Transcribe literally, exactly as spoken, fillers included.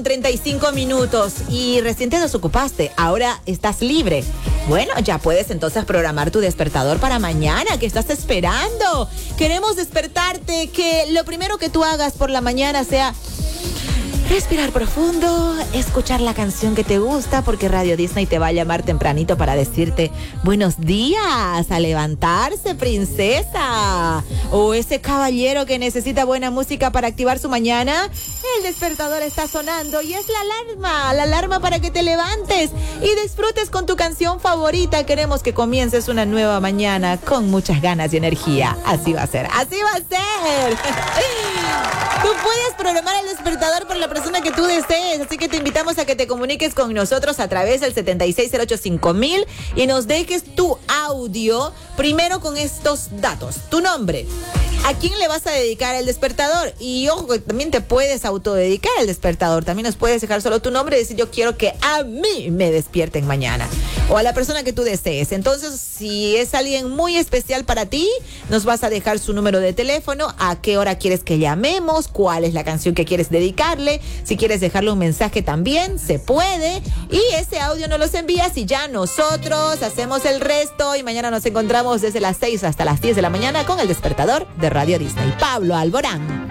treinta y cinco minutos y recién te desocupaste, ahora estás libre. Bueno, ya puedes entonces programar tu despertador para mañana. ¿Qué estás esperando? Queremos despertarte, que lo primero que tú hagas por la mañana sea respirar profundo, escuchar la canción que te gusta, porque Radio Disney te va a llamar tempranito para decirte buenos días, a levantarse, princesa. O ese caballero que necesita buena música para activar su mañana. El despertador está sonando y es la alarma, la alarma para que te levantes y disfrutes con tu canción favorita. Queremos que comiences una nueva mañana con muchas ganas y energía. Así va a ser, así va a ser. Tú puedes programar el despertador por la persona que tú desees, así que te invitamos a que te comuniques con nosotros a través del setenta y seis cero ocho cinco mil y nos dejes tu audio, primero con estos datos: tu nombre, a quién le vas a dedicar el despertador, y ojo que también te puedes autodedicar el despertador, también nos puedes dejar solo tu nombre y decir yo quiero que a mí me despierten mañana, o a la persona que tú desees. Entonces, si es alguien muy especial para ti, nos vas a dejar su número de teléfono, a qué hora quieres que llamemos, cuál es la canción que quieres dedicarle, si quieres dejarle un mensaje también, se puede, y ese audio nos los envías y ya nosotros hacemos el resto, y mañana nos encontramos desde las seis hasta las diez de la mañana con el despertador de Radio Disney. Pablo Alborán.